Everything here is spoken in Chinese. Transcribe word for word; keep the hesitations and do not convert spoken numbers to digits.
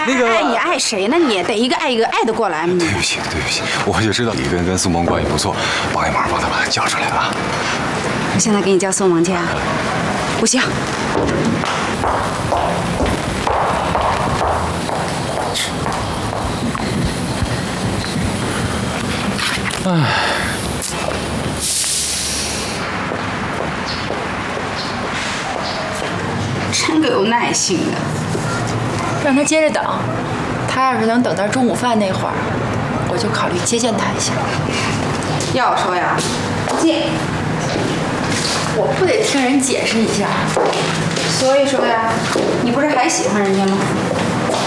那个爱你爱谁呢？你得一个爱一个爱得过来吗？ 对不起，对不起，我就知道李根跟苏萌关系不错，帮一忙，帮他把他叫出来啊！ 我现在给你叫苏萌去啊？不行。 唉。 真够有耐心的， 让他接着等。他要是能等到中午饭那会儿，我就考虑接见他一下。 要说呀，不见， 我不得听人解释一下。 所以说呀，你不是还喜欢人家吗？